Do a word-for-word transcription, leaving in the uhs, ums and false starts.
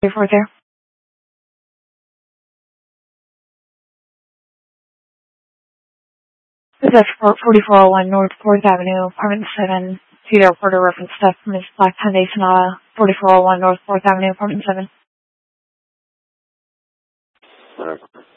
Before there. This is forty-four oh one North fourth Avenue, Apartment seven. Cedar Porter reference stuff, Miss Black Foundation, uh, forty-four oh one North fourth Avenue, Apartment seven. Whatever.